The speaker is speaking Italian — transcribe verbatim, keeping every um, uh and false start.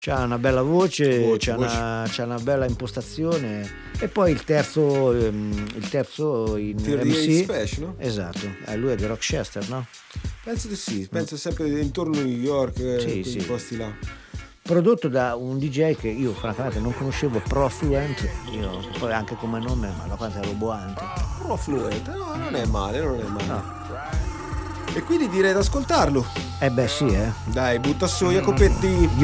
C'ha una bella voce, Voce, c'ha, voce. Una, c'ha una bella impostazione. E poi il terzo, ehm, il terzo in trenta M otto C. Special, no? Esatto, eh, lui è di Rochester, no? Penso di sì, penso sempre intorno a New York, eh, Sì, quei sì. posti là. Prodotto da un D J che io francamente non conoscevo, Profluent, io poi anche come nome, ma la cosa è roboante. Profluent, no, non è male, non è male. No. E quindi direi di ascoltarlo. Eh beh sì, eh. Dai, butta su Jacopetti.